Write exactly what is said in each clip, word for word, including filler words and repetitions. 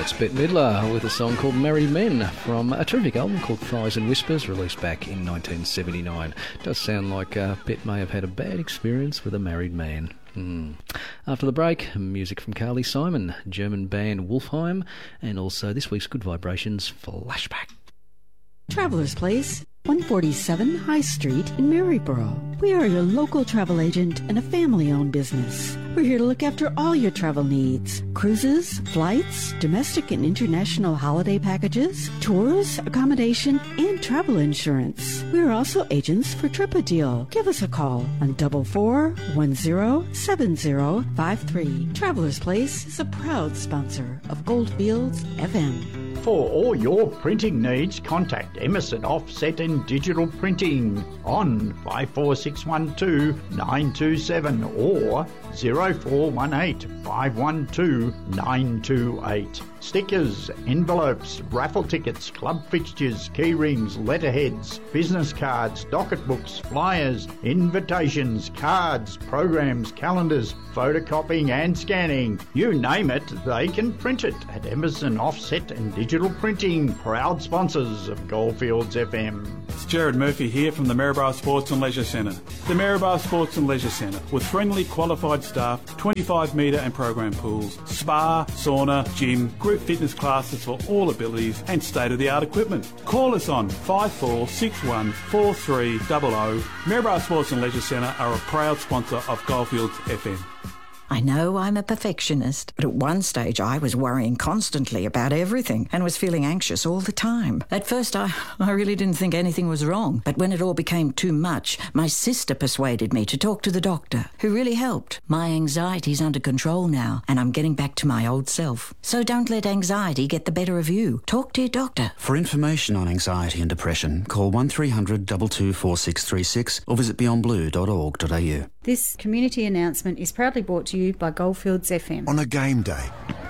That's Bette Midler with a song called Married Men from a terrific album called Thighs and Whispers, released back in nineteen seventy-nine. Does sound like uh, Bette may have had a bad experience with a married man. Hmm. After the break, music from Carly Simon, German band Wolfheim, and also this week's Good Vibrations Flashback. Traveller's Place, one forty-seven High Street in Maryborough. We are your local travel agent and a family-owned business. We're here to look after all your travel needs. Cruises, flights, domestic and international holiday packages, tours, accommodation, and travel insurance. We're also agents for Tripadeal. Give us a call on double four one zero seven zero five three. Traveller's Place is a proud sponsor of Goldfields F M. For all your printing needs, contact Emerson Offset and Digital Printing on five four six one two nine two seven or zero four one eight five one two nine two eight. Stickers, envelopes, raffle tickets, club fixtures, key rings, letterheads, business cards, docket books, flyers, invitations, cards, programs, calendars, photocopying and scanning. You name it, they can print it at Emerson Offset and Digital Printing, proud sponsors of Goldfields F M. It's Jared Murphy here from the Maryborough Sports and Leisure Centre. The Maryborough Sports and Leisure Centre, with friendly qualified staff, twenty-five metre and program pools, spa, sauna, gym, group fitness classes for all abilities and state-of-the-art equipment. Call us on five four six one four three zero zero. Maryborough Sports and Leisure Centre are a proud sponsor of Goldfields F M. I know I'm a perfectionist, but at one stage I was worrying constantly about everything and was feeling anxious all the time. At first I, I really didn't think anything was wrong, but when it all became too much, my sister persuaded me to talk to the doctor, who really helped. My anxiety's under control now, and I'm getting back to my old self. So don't let anxiety get the better of you. Talk to your doctor. For information on anxiety and depression, call one three hundred two two four six three six or visit beyond blue dot org dot a u. This community announcement is proudly brought to you by Goldfields F M. On a game day,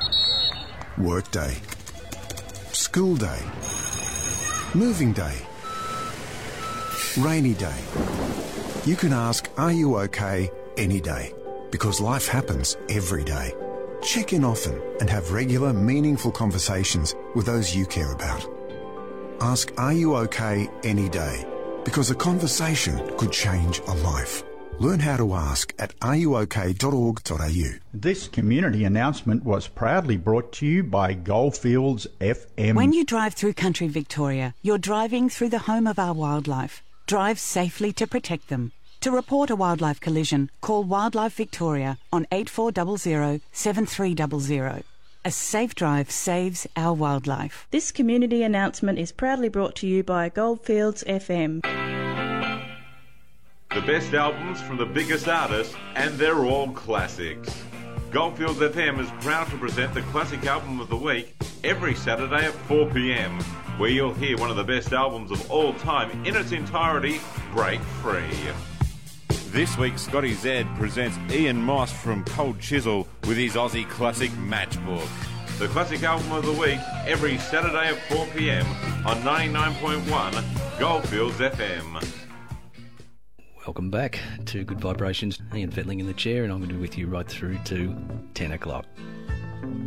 work day, school day, moving day, rainy day, you can ask, are you okay, any day, because life happens every day. Check in often and have regular, meaningful conversations with those you care about. Ask, are you okay, any day, because a conversation could change a life. Learn how to ask at are you okay dot org dot a u. This community announcement was proudly brought to you by Goldfields F M. When you drive through country Victoria, you're driving through the home of our wildlife. Drive safely to protect them. To report a wildlife collision, call Wildlife Victoria on eight four zero zero seven three zero zero. A safe drive saves our wildlife. This community announcement is proudly brought to you by Goldfields F M. The best albums from the biggest artists, and they're all classics. Goldfields F M is proud to present the Classic Album of the Week every Saturday at four p m, where you'll hear one of the best albums of all time in its entirety, break-free. This week, Scotty Z presents Ian Moss from Cold Chisel with his Aussie classic Matchbook. The Classic Album of the Week every Saturday at four p m on ninety-nine point one Goldfields F M. Welcome back to Good Vibrations. Ian Fettling in the chair, and I'm going to be with you right through to ten o'clock.